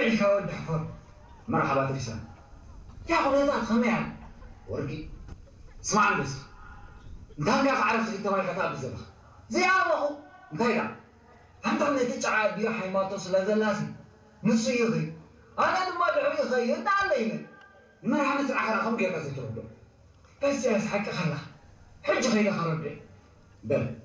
وعي كاول دحفر مرحبا ترسان يا غلطات خميان ورقي اسمعني بس انت هم كيف عرفت انت ما كتاب الزبخ زي ابوه انتهينا انت من تجعل بيا حيماتو سلازلاسي نسو يغي انا لما دعو يغي انت علينا مرحبا سرعة خم كيف ترد بس يا حكي خلا حج غير خرب بل